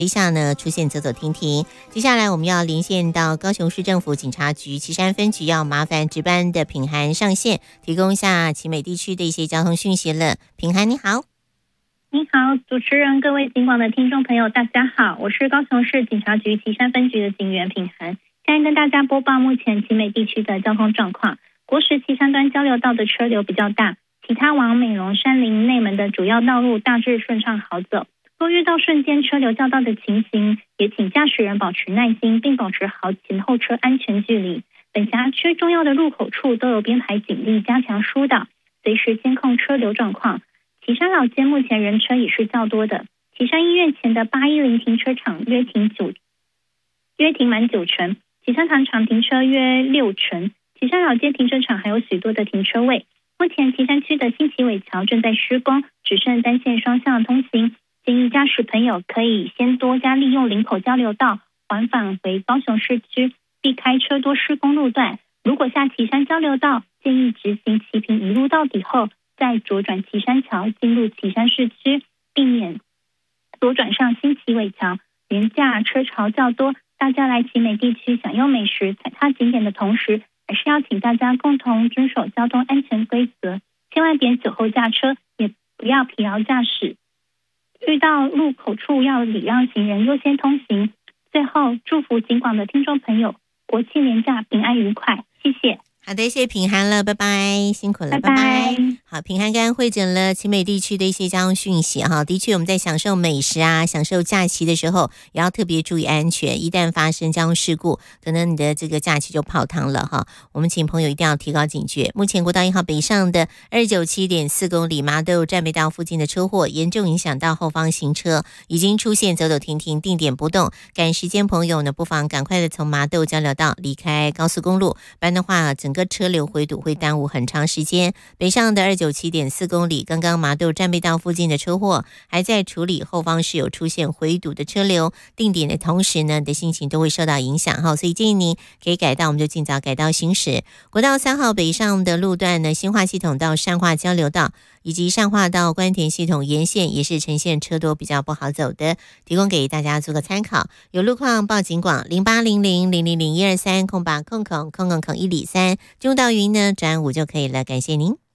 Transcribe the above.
一下呢出现走走停停。接下来我们要连线到高雄市政府警察局旗山分局，要麻烦值班的品涵上线，提供一下旗美地区的一些交通讯息了。品涵你好。 你好，主持人，各位警广的听众朋友，大家好，我是高雄市警察局旗山分局的警员品涵，现在跟大家播报目前旗美地区的交通状况。国十旗山端交流道的车流比较大，其他往美容山林内门的主要道路大致顺畅好走。若遇到瞬间车流较大的情形，也请驾驶人保持耐心，并保持好前后车安全距离。本辖区重要的入口处都有编排警力加强疏导，随时监控车流状况。旗山老街目前人车也是较多的，旗山医院前的810停车场约停满9成，旗山糖厂停车约6成，旗山老街停车场还有许多的停车位。目前旗山区的新旗尾桥正在施工，只剩单线双向通行，建议驾驶朋友可以先多加利用林口交流道往返回高雄市区，避开车多施工路段。如果下旗山交流道，建议直行旗屏一路到底后，再左转旗山桥进入旗山市区，避免左转上新旗尾桥。廉价车潮较多，大家来旗美地区享用美食、踩踏景点的同时，还是要请大家共同遵守交通安全规则，千万别酒后驾车，也不要疲劳驾驶。遇到路口处要礼让行人，优先通行。最后，祝福警广的听众朋友国庆连假平安愉快，谢谢。 好的，谢谢品涵了，拜拜，辛苦了，拜拜。好，品涵刚刚汇整了旗美地区的一些交通讯息哈。的确，我们在享受美食啊、享受假期的时候，也要特别注意安全。一旦发生交通事故，可能你的这个假期就泡汤了哈。我们请朋友一定要提高警觉。目前国道1号北上的297.4公里麻豆战备道附近的车祸，严重影响到后方行车，已经出现走走停停、定点不动。赶时间朋友呢，不妨赶快的从麻豆交流道离开高速公路，不然的话，整个车流回堵会耽误很长时间。北上的297.4公里，刚刚麻豆战备道附近的车祸还在处理，后方是有出现回堵的车流，定点的同时呢，你的心情都会受到影响哈，所以建议您可以改道，我们就尽早改道行驶。国道3号北上的路段呢，新化系统到善化交流道以及善化到关田系统沿线也是呈现车多比较不好走的，提供给大家做个参考。有路况报警广0800000123空103，中到云呢转5就可以了，感谢您。